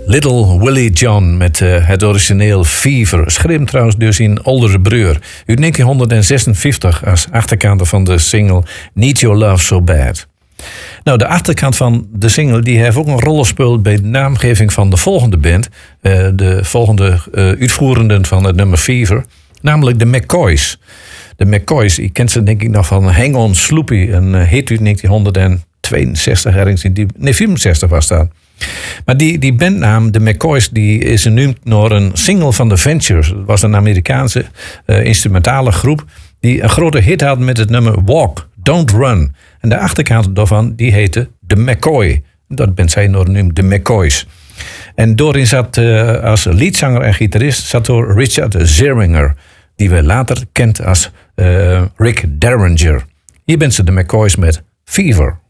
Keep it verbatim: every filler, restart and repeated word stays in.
Little Willie John met uh, het origineel Fever. Schreef trouwens dus in oudere broer. Uit negentien zesenvijftig als achterkant van de single Need Your Love So Bad. Nou, de achterkant van de single die heeft ook een rol gespeeld bij de naamgeving van de volgende band. Uh, de volgende uh, uitvoerenden van het nummer Fever. Namelijk de McCoys. De McCoys, je kent ze denk ik nog van Hang On Sloopy. Een uh, hit uit negentien tweeënzestig ergens. Die, nee, vierenzestig was dat. Maar die, die bandnaam, de McCoys, die is genoemd naar een single van The Ventures. Dat was een Amerikaanse uh, instrumentale groep die een grote hit had met het nummer Walk, Don't Run. En de achterkant daarvan, die heette The McCoy. Dat bent zij nog genoemd, de McCoys. En doorin zat uh, als leadzanger en gitarist zat door Richard Zeringer, die we later kent als uh, Rick Derringer. Hier bent ze de McCoys met Fever.